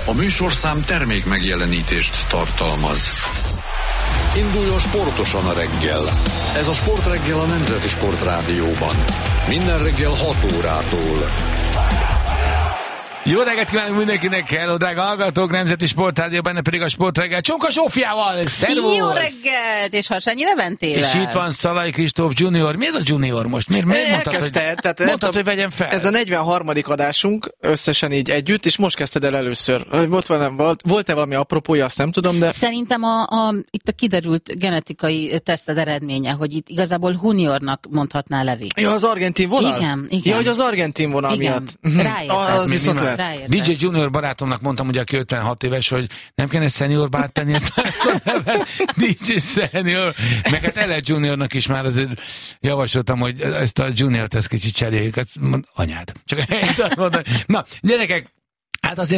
A műsorszám termék megjelenítést tartalmaz. Induljon sportosan a reggel. Ez a Sportreggel a Nemzeti Sportrádióban. Minden reggel 6 órától. Jó reggelt kívánunk mindenkinek, hello, drága hallgatók, Nemzeti Sportrádió, benne pedig a Sportreggel Csonka Zsófiával, szervusz! Jó reggelt, és Harsányi Leventével. És itt van Szalai Kristóf Junior. Mi ez a Junior most? Miért mondtad, hogy vegyem fel? Ez a 43. adásunk, összesen így együtt, és most kezdted el először. Volt-e valami apropója, azt nem tudom, de... Szerintem itt a kiderült genetikai teszted eredménye, hogy itt igazából Juniornak mondhatná Levi. Ja, az argentin vonal? Igen. Ja, hogy az argentin vonal miatt. Ráértett. Az viszont lehet. DJ Junior barátomnak mondtam, ugye, aki 56 éves, hogy nem kellene senior bát tenni ezt a DJ Senior. Meg hát Ele Juniornak is már azért javasoltam, hogy ezt a Juniort ezt kicsit cseréljük. Azt mond, anyád. Csak ennyit mondani. Na, gyerekek, hát azért